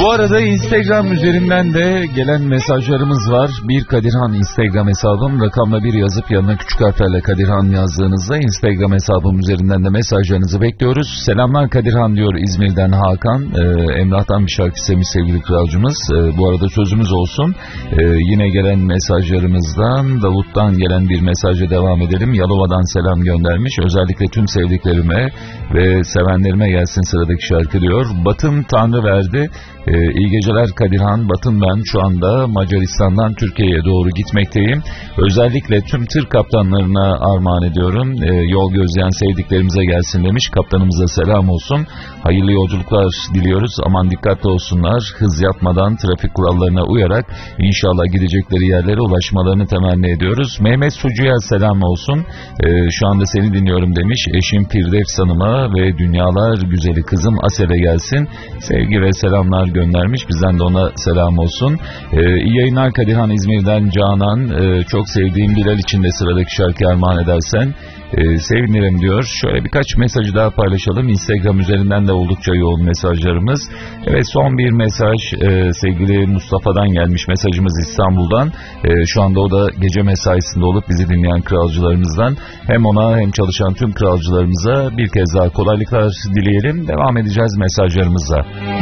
Bu arada Instagram üzerinden de gelen mesajlarımız var. Bir Kadirhan Instagram hesabım, rakamla bir yazıp yanına küçük harflerle Kadirhan yazdığınızda Instagram hesabım üzerinden de mesajlarınızı bekliyoruz. Selamlar Kadirhan diyor İzmir'den Hakan. Emrah'tan bir şarkı istemiş sevgili kralcımız. Bu arada sözümüz olsun. Yine gelen mesajlarımızdan Davut'tan gelen bir mesajla devam edelim. Yalova'dan selam göndermiş. Özellikle tüm sevdiklerime ve sevenlerime gelsin sıradaki şarkı diyor. Batın Tanrı verdi. İyi geceler Kadirhan. Batın ben şu anda Macaristan'dan Türkiye'ye doğru gitmekteyim. Özellikle tüm tır kaptanlarına armağan ediyorum. Yol gözleyen sevdiklerimize gelsin demiş. Kaptanımıza selam olsun. Hayırlı yolculuklar diliyoruz. Aman dikkatli olsunlar. Hız yapmadan trafik kurallarına uyarak inşallah gidecekleri yerlere ulaşmalarını temenni ediyoruz. Mehmet Sucu'ya selam olsun. Şu anda seni dinliyorum demiş. Eşim Firdevs Hanım'a ve dünyalar güzeli kızım Asel'e gelsin. Sevgi ve selamlar göndermiş. Bizden de ona selam olsun. İyi yayınlar Kadirhan İzmir'den Canan. Çok sevdiğim Bilal için de sıradaki şarkıyı armağan edersen sevinirim diyor. Şöyle birkaç mesajı daha paylaşalım. Instagram üzerinden de oldukça yoğun mesajlarımız. Evet, son bir mesaj sevgili Mustafa'dan gelmiş mesajımız İstanbul'dan. Şu anda o da gece mesaisinde olup bizi dinleyen kralcılarımızdan. Hem ona hem çalışan tüm kralcılarımıza bir kez daha kolaylıklar dileyelim. Devam edeceğiz mesajlarımıza.